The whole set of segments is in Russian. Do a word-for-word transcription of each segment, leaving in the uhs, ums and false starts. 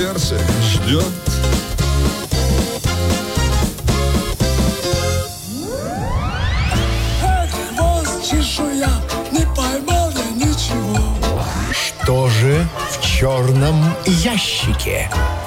Сердце ждет. Чешуя, не поймал я ничего. Что же в черном ящике?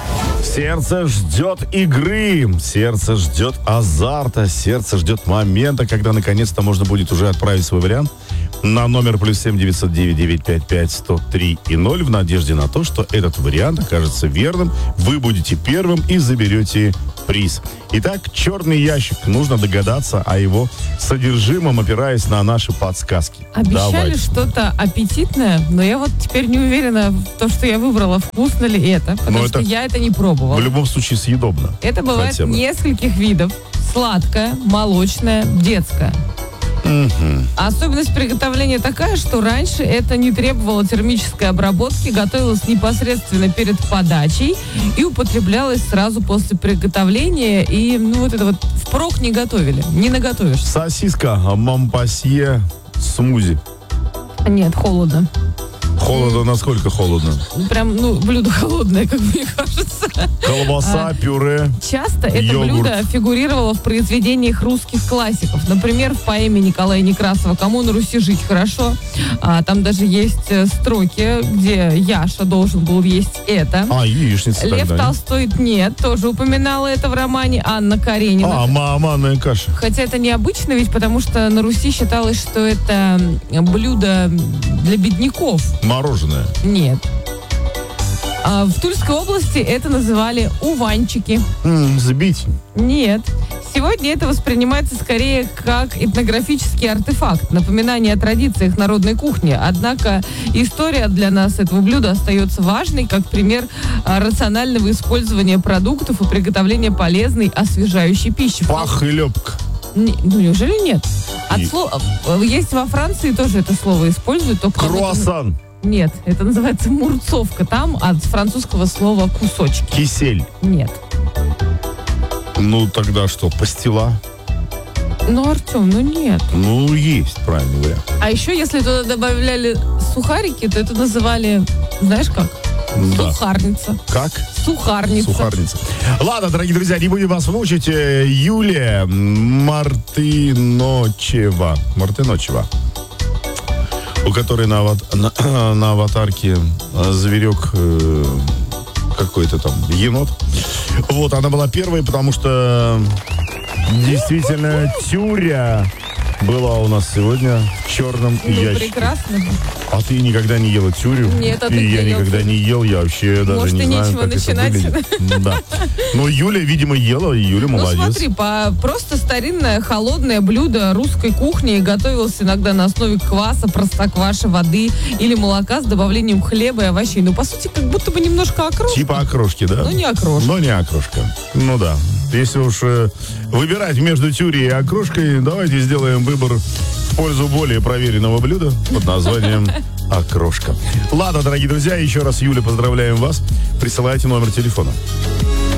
Сердце ждет игры, сердце ждет азарта, сердце ждет момента, когда наконец-то можно будет уже отправить свой вариант на номер плюс семь девятьсот девять девять пять пять сто три и ноль в надежде на то, что этот вариант окажется верным, вы будете первым и заберете приз. Итак, черный ящик. Нужно догадаться о его содержимом, опираясь на наши подсказки. Обещали Давайте. что-то аппетитное, но я вот теперь не уверена в то, что я выбрала, вкусно ли это, потому Но что это я это не пробовала. В любом случае съедобно. Это бывает Хотя бы. нескольких видов. Сладкое, молочное, детское. Мгм. Особенность приготовления такая, что раньше это не требовало термической обработки, готовилось непосредственно перед подачей и употреблялось сразу после приготовления. И ну вот это вот впрок не готовили, не наготовишь. Сосиска Монпасье смузи. Нет, холодно. Холодно, насколько холодно? Прям, ну, блюдо холодное, как мне кажется. Колбаса, пюре. Часто это Йогурт. блюдо фигурировало в произведениях русских классиков. Например, в поэме Николая Некрасова «Кому на Руси жить хорошо». А, там даже есть э, строки, где Яша должен был есть это. А, яичница Лев тогда. Толстой нет, тоже упоминала это в романе. Анна Каренина. А, ма- манная каша. Хотя это необычно, ведь потому что на Руси считалось, что это блюдо для бедняков. Мороженое. Нет. А в Тульской области это называли уванчики. М, Сбить. Нет. Сегодня это воспринимается скорее как этнографический артефакт, напоминание о традициях народной кухни. Однако история для нас этого блюда остается важной, как пример а, рационального использования продуктов и приготовления полезной, освежающей пищи. Похлебка. Не- ну, неужели нет? От И- слова, есть во Франции тоже это слово используют. Только Круассан. Нет, это называется мурцовка. Там от французского слова кусочки. Кисель. Нет. Ну, тогда что, пастила? Ну, Артем, ну нет. Ну, есть, правильный вариант. А еще, если туда добавляли сухарики, то это называли, знаешь как? Да. Сухарница. Как? Сухарница. Сухарница. Ладно, дорогие друзья, не будем вас мучить. Э, Юлия Мартыночева. Мартыночева. У которой на, ават- на, на аватарке э, зверек э, какой-то там енот. Вот, она была первой, потому что действительно тюря была у нас сегодня в черном Ну, ящике. прекрасно. А ты никогда не ела тюрю? Нет, а ты И я не ел никогда тюрю? не ел, я вообще даже Может, не и знаю, нечего как начинать? это выглядит. Да. Но Юля, видимо, ела, и Юля Ну, молодец. смотри, по, просто старинное холодное блюдо русской кухни готовилось иногда на основе кваса, простокваши, воды или молока с добавлением хлеба и овощей. Ну, по сути, как будто бы немножко окрошка. Типа окрошки, да? Ну, не окрошка. Но не окрошка. Ну да. Если уж э, выбирать между тюрей и окрошкой, давайте сделаем выбор в пользу более проверенного блюда под названием окрошка. Ладно, дорогие друзья, еще раз, Юля, поздравляем вас. Присылайте номер телефона.